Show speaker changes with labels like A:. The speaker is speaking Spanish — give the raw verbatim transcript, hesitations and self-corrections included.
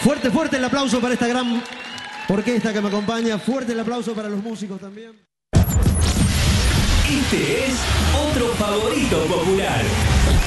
A: Fuerte, fuerte el aplauso para esta gran orquesta que me acompaña. Fuerte el aplauso para los músicos también.
B: Este es otro favorito popular.